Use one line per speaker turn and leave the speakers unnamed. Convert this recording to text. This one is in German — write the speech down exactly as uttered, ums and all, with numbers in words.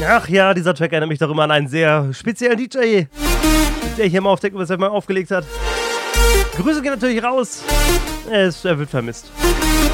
Ach ja, dieser Track erinnert mich doch immer an einen sehr speziellen D J, der hier mal auf der Website mal aufgelegt hat. Grüße gehen natürlich raus. Es, er wird vermisst.